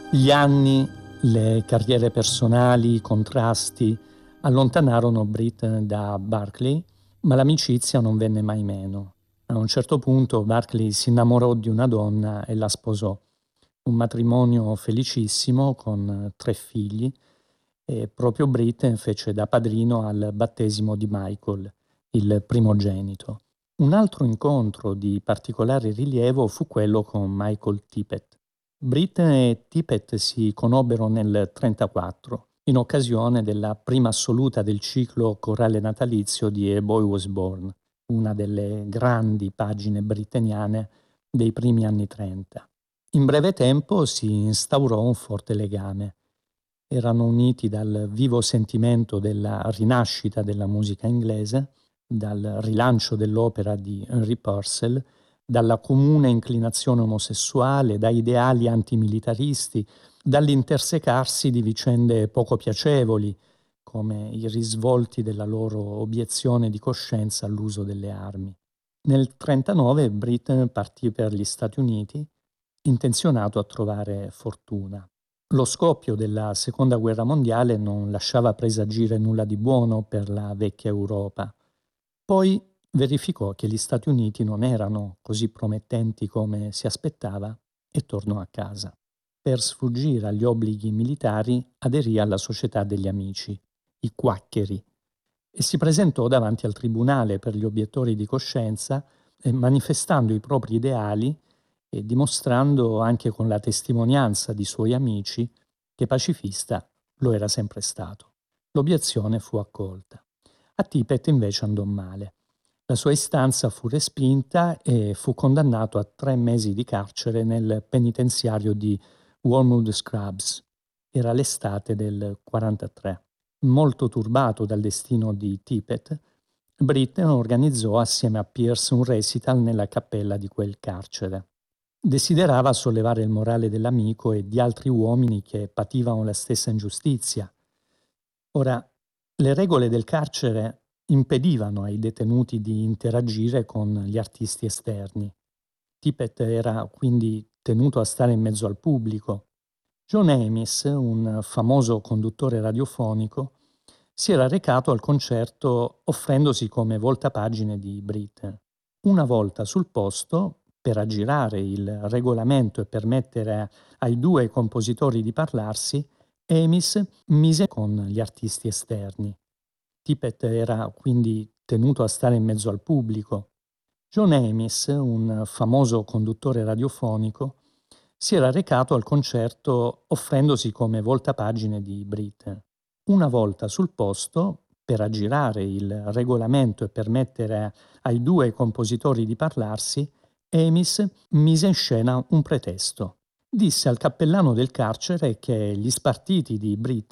Gli anni, le carriere personali, i contrasti allontanarono Britt da Barclay, ma l'amicizia non venne mai meno. A un certo punto Barclay si innamorò di una donna e la sposò. Un matrimonio felicissimo con 3 figli e proprio Britt fece da padrino al battesimo di Michael, il primogenito. Un altro incontro di particolare rilievo fu quello con Michael Tippett. Britt e Tippett si conobbero nel 1934, in occasione della prima assoluta del ciclo corale natalizio di A Boy Was Born, una delle grandi pagine brittaniane dei primi anni 30. In breve tempo si instaurò un forte legame. Erano uniti dal vivo sentimento della rinascita della musica inglese, dal rilancio dell'opera di Henry Purcell, dalla comune inclinazione omosessuale, da ideali antimilitaristi, dall'intersecarsi di vicende poco piacevoli, come i risvolti della loro obiezione di coscienza all'uso delle armi. Nel 1939 Britt partì per gli Stati Uniti, intenzionato a trovare fortuna. Lo scoppio della Seconda Guerra Mondiale non lasciava presagire nulla di buono per la vecchia Europa. Poi verificò che gli Stati Uniti non erano così promettenti come si aspettava e tornò a casa. Per sfuggire agli obblighi militari aderì alla Società degli Amici, i Quaccheri, e si presentò davanti al tribunale per gli obiettori di coscienza, manifestando i propri ideali e dimostrando anche con la testimonianza di suoi amici che pacifista lo era sempre stato. L'obiezione fu accolta. A Tippett invece andò male. La sua istanza fu respinta e fu condannato a 3 mesi di carcere nel penitenziario di Wormwood Scrubs. Era l'estate del 1943. Molto turbato dal destino di Tippett, Britt organizzò assieme a Pierce un recital nella cappella di quel carcere. Desiderava sollevare il morale dell'amico e di altri uomini che pativano la stessa ingiustizia. Ora, le regole del carcere impedivano ai detenuti di interagire con gli artisti esterni. Tippett era quindi tenuto a stare in mezzo al pubblico. John Amis, un famoso conduttore radiofonico, si era recato al concerto offrendosi come voltapagine di Britt. Una volta sul posto, per aggirare il regolamento e permettere ai 2 compositori di parlarsi, Amis mise con gli artisti esterni. Tippett era quindi tenuto a stare in mezzo al pubblico. John Amis, un famoso conduttore radiofonico, si era recato al concerto offrendosi come voltapagine di Britt. Una volta sul posto, per aggirare il regolamento e permettere ai 2 compositori di parlarsi, Amis mise in scena un pretesto. Disse al cappellano del carcere che gli spartiti di Britt